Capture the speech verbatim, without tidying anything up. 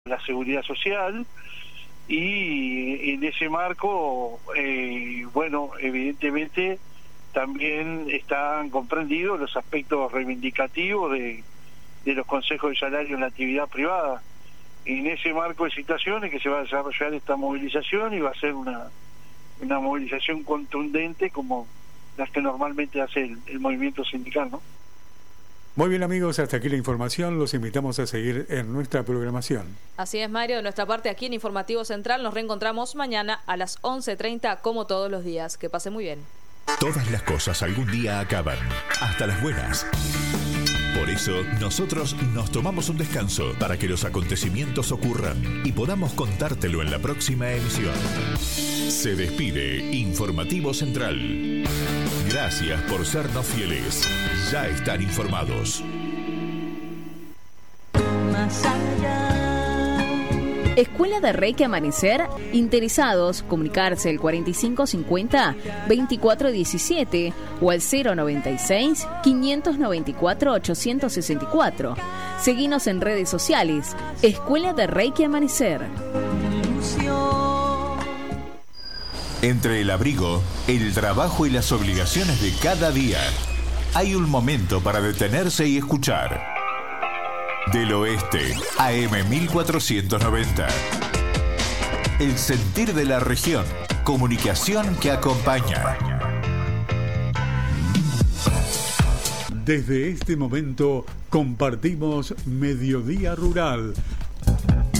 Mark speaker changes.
Speaker 1: la seguridad social, y en ese marco, eh, bueno, evidentemente también están comprendidos los aspectos reivindicativos de, de los consejos de salario en la actividad privada. En ese marco de situaciones que se va a desarrollar esta movilización, y va a ser una, una movilización contundente como las que normalmente hace el, el movimiento sindical, ¿no?
Speaker 2: Muy bien, amigos, hasta aquí la información. Los invitamos a seguir en nuestra programación.
Speaker 3: Así es, Mario. De nuestra parte, aquí en Informativo Central, nos reencontramos mañana a las once treinta, como todos los días. Que pase muy bien.
Speaker 4: Todas las cosas algún día acaban, hasta las buenas. Por eso, nosotros nos tomamos un descanso para que los acontecimientos ocurran y podamos contártelo en la próxima emisión. Se despide Informativo Central. Gracias por sernos fieles. Ya están informados.
Speaker 5: Más allá.
Speaker 6: Escuela de Reiki Amanecer. Interesados, comunicarse al cuarenta y cinco cincuenta, veinticuatro diecisiete o al cero noventa y seis, quinientos noventa y cuatro, ochocientos sesenta y cuatro. Seguinos en redes sociales. Escuela de Reiki Amanecer.
Speaker 4: Entre el abrigo, el trabajo y las obligaciones de cada día, hay un momento para detenerse y escuchar. Del Oeste, A M mil cuatrocientos noventa. El sentir de la región. Comunicación que acompaña.
Speaker 2: Desde este momento compartimos Mediodía Rural,